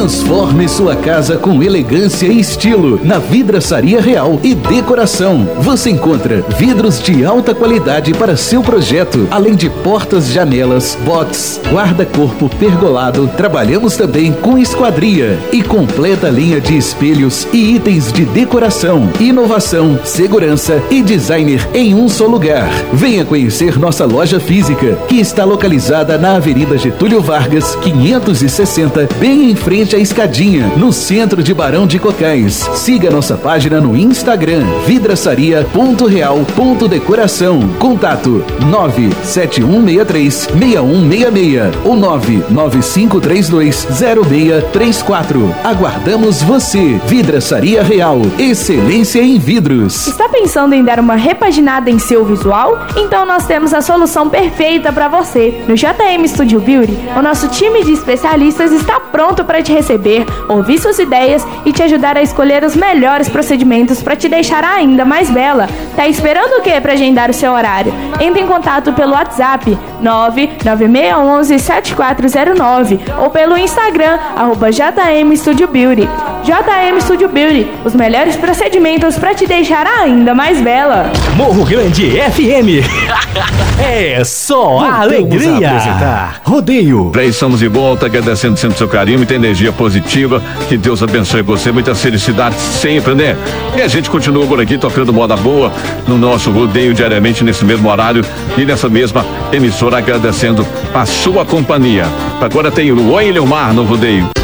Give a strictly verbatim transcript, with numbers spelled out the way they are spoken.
Transforme sua casa com elegância e estilo na Vidraçaria Real e Decoração. Você encontra vidros de alta qualidade para seu projeto, além de portas, janelas, box, guarda-corpo pergolado. Trabalhamos também com esquadria e completa linha de espelhos e itens de decoração, inovação, segurança e designer em um só lugar. Venha conhecer nossa loja física, que está localizada na Avenida Getúlio Vargas, quinhentos e sessenta, bem em frente à escadinha, no centro de Barão de Cocais. Siga nossa página no Instagram, vidraçaria ponto real ponto decoração. Contato nove sete um seis três, seis um seis seis ou nove nove cinco três dois, zero seis três quatro. Aguardamos você. Vidraçaria Real, excelência em vidros. Está pensando em dar uma repaginada em seu visual? Então nós temos a solução perfeita para você. No J M Studio Beauty, o nosso time de especialistas está pronto para te receber, ouvir suas ideias e te ajudar a escolher os melhores procedimentos para te deixar ainda mais bela. Tá esperando o que para agendar o seu horário? Entre em contato pelo WhatsApp nove nove seis um um sete quatro zero nove ou pelo Instagram arroba J M Studio Beauty. J M Studio Beauty, os melhores procedimentos para te deixar ainda mais bela. Morro Grande F M. É só a alegria. Apresentar Rodeio. Pra isso, estamos de volta, agradecendo sempre o seu carinho, muita energia positiva. Que Deus abençoe você, muita felicidade sempre, né? E a gente continua por aqui tocando moda boa no nosso rodeio diariamente nesse mesmo horário e nessa mesma emissora, agradecendo a sua companhia. Agora tem o Luan e Leomar no rodeio.